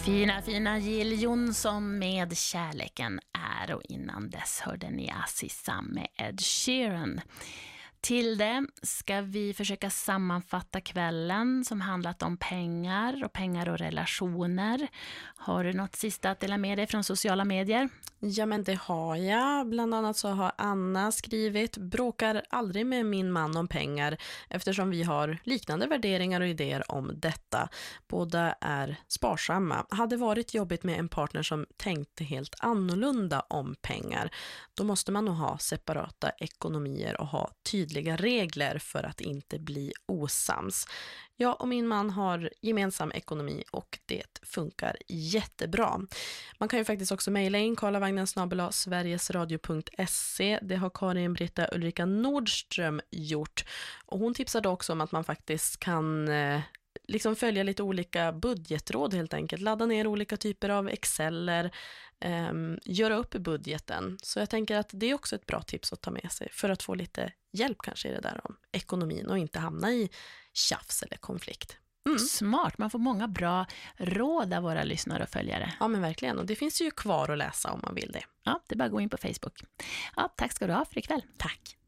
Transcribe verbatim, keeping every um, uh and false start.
Fina, fina Jill Johnson med Kärleken är, och innan dess hörde ni Assisa med Ed Sheeran. Till det ska vi försöka sammanfatta kvällen som handlat om pengar och pengar och relationer. Har du något sista att dela med dig från sociala medier? Ja, men det har jag. Bland annat så har Anna skrivit: bråkar aldrig med min man om pengar eftersom vi har liknande värderingar och idéer om detta. Båda är sparsamma. Hade varit jobbigt med en partner som tänkte helt annorlunda om pengar. Då måste man nog ha separata ekonomier och ha tydliga regler för att inte bli osams. Jag och min man har gemensam ekonomi och det funkar jättebra. Man kan ju faktiskt också mejla in karlavagnen snabel-a sverigesradio punkt se. Det har Karin Britta Ulrika Nordström gjort. Och hon tipsade också om att man faktiskt kan eh, liksom följa lite olika budgetråd helt enkelt. Ladda ner olika typer av Exceler, eh, göra upp budgeten. Så jag tänker att det är också ett bra tips att ta med sig för att få lite hjälp kanske i det där om ekonomin och inte hamna i tjafs eller konflikt. Mm. Smart, man får många bra råd av våra lyssnare och följare. Ja, men verkligen, och det finns ju kvar att läsa om man vill det. Ja, det är bara att gå in på Facebook. Ja, tack ska du ha för ikväll. Tack.